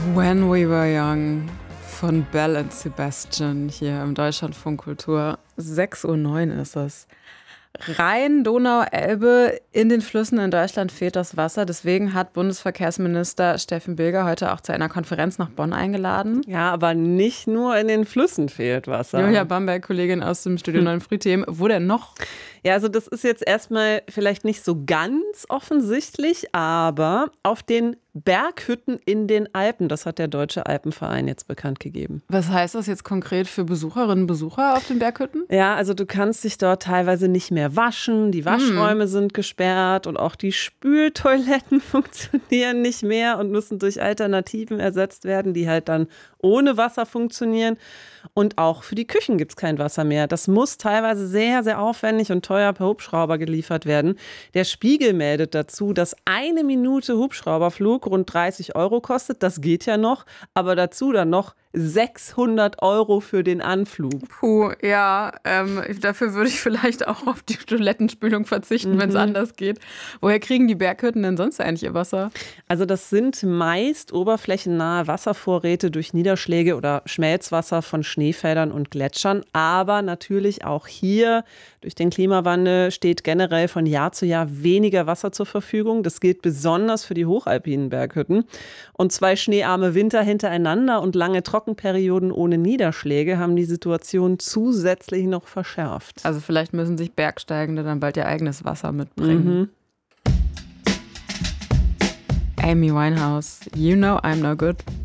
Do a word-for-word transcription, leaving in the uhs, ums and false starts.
When We Were Young von Belle and Sebastian hier im Deutschlandfunk Kultur. sechs Uhr neun ist es. Rhein, Donau, Elbe, in den Flüssen in Deutschland fehlt das Wasser. Deswegen hat Bundesverkehrsminister Steffen Bilger heute auch zu einer Konferenz nach Bonn eingeladen. Ja, aber nicht nur in den Flüssen fehlt Wasser. Julia Bamberg, Kollegin aus dem Studio neun Frühthemen. Wo denn noch? Ja, also das ist jetzt erstmal vielleicht nicht so ganz offensichtlich, aber auf den Berghütten in den Alpen, das hat der Deutsche Alpenverein jetzt bekannt gegeben. Was heißt das jetzt konkret für Besucherinnen und Besucher auf den Berghütten? Ja, also du kannst dich dort teilweise nicht mehr waschen, die Waschräume mm. sind gesperrt und auch die Spültoiletten funktionieren nicht mehr und müssen durch Alternativen ersetzt werden, die halt dann ohne Wasser funktionieren. Und auch für die Küchen gibt es kein Wasser mehr. Das muss teilweise sehr, sehr aufwendig und teuer per Hubschrauber geliefert werden. Der Spiegel meldet dazu, dass eine Minute Hubschrauberflug rund dreißig Euro kostet. Das geht ja noch, aber dazu dann noch sechshundert Euro für den Anflug. Puh, ja, ähm, dafür würde ich vielleicht auch auf die Toilettenspülung verzichten, mhm. wenn es anders geht. Woher kriegen die Berghütten denn sonst eigentlich ihr Wasser? Also das sind meist oberflächennahe Wasservorräte durch Niederschläge oder Schmelzwasser von Schneefeldern und Gletschern. Aber natürlich auch hier durch den Klimawandel steht generell von Jahr zu Jahr weniger Wasser zur Verfügung. Das gilt besonders für die hochalpinen Berghütten. Und zwei schneearme Winter hintereinander und lange Trockenperioden ohne Niederschläge haben die Situation zusätzlich noch verschärft. Also vielleicht müssen sich Bergsteigende dann bald ihr eigenes Wasser mitbringen. Mhm. Amy Winehouse, You Know I'm No Good.